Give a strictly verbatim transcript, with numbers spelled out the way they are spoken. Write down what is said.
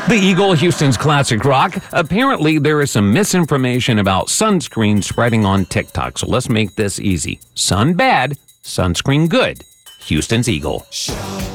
The Eagle, Houston's classic rock. Apparently, there is some misinformation about sunscreen spreading on TikTok, so let's make this easy. Sun bad, sunscreen good. Houston's Eagle.